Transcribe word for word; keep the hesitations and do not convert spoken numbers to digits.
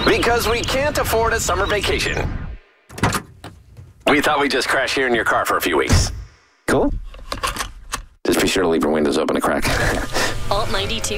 Because we can't afford a summer vacation. We thought we'd just crash here in your car for a few weeks. Cool? Just be sure to leave your windows open a crack. Alt ninety-two.